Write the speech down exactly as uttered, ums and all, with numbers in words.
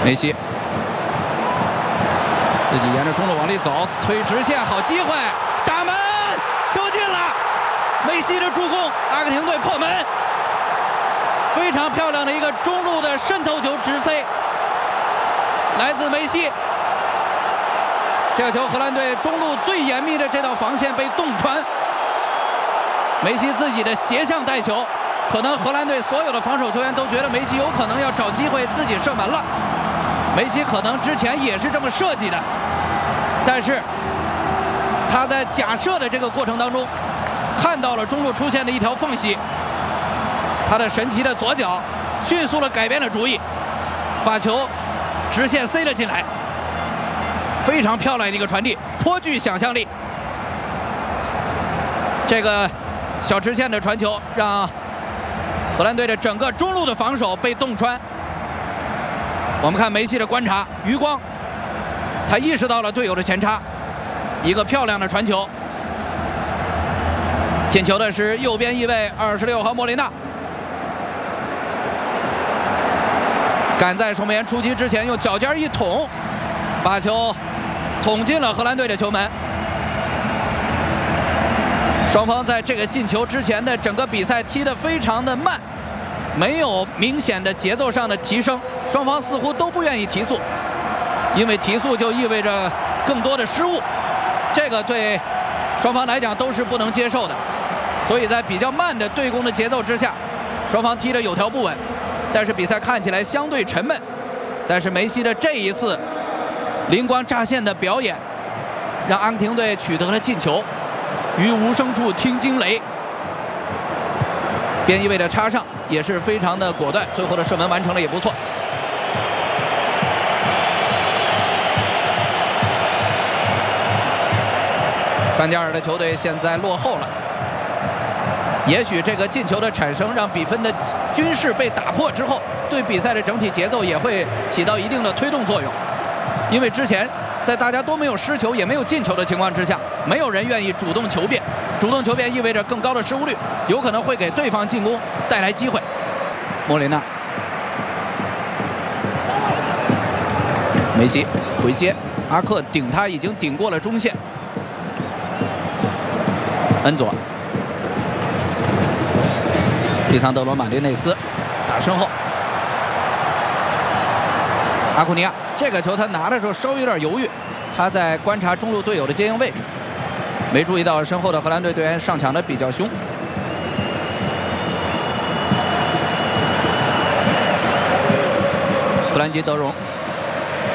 梅西自己沿着中路往里走，推直线，好机会，打门，球进了！梅西的助攻，阿根廷队破门，非常漂亮的一个中路的渗透球直塞，来自梅西。这个球，荷兰队中路最严密的这道防线被洞穿，梅西自己的斜向带球，可能荷兰队所有的防守球员都觉得梅西有可能要找机会自己射门了。梅西可能之前也是这么设计的，但是他在假设的这个过程当中，看到了中路出现的一条缝隙，他的神奇的左脚迅速的改变了主意，把球直线塞了进来，非常漂亮的一个传递，颇具想象力。这个小直线的传球让荷兰队的整个中路的防守被洞穿。我们看梅西的观察余光，他意识到了队友的前插，一个漂亮的传球。进球的是右边翼卫二十六号莫雷纳，赶在守门员出击之前用脚尖一捅，把球捅进了荷兰队的球门。双方在这个进球之前的整个比赛踢得非常的慢，没有明显的节奏上的提升，双方似乎都不愿意提速，因为提速就意味着更多的失误，这个对双方来讲都是不能接受的。所以在比较慢的对攻的节奏之下，双方踢得有条不紊，但是比赛看起来相对沉闷。但是梅西的这一次灵光乍现的表演，让阿根廷队取得了进球。于无声处听惊雷，边翼位的插上也是非常的果断，最后的射门完成了也不错。范加尔的球队现在落后了，也许这个进球的产生让比分的均势被打破之后，对比赛的整体节奏也会起到一定的推动作用。因为之前在大家都没有失球也没有进球的情况之下，没有人愿意主动求变，主动求变意味着更高的失误率，有可能会给对方进攻带来机会。莫雷纳，梅西回接，阿克顶他已经顶过了中线，恩佐，利桑德罗马丁内斯打身后，阿库尼亚。这个球他拿的时候稍微有点犹豫，他在观察中路队友的接应位置，没注意到身后的荷兰队队员上抢的比较凶。弗兰基德容